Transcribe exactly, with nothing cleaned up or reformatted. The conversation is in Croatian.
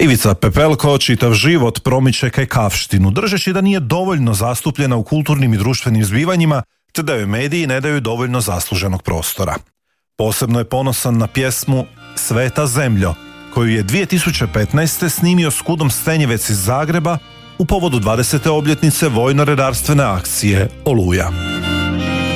Ivica Pepelko čitav život promiče kajkavštinu, držeći da nije dovoljno zastupljena u kulturnim i društvenim zbivanjima, te da joj mediji ne daju dovoljno zasluženog prostora. Posebno je ponosan na pjesmu Sveta zemljo, koju je dvije tisuće petnaeste. snimio s Kudom Stenjevec iz Zagreba u povodu dvadesete obljetnice vojno-redarstvene akcije Oluja.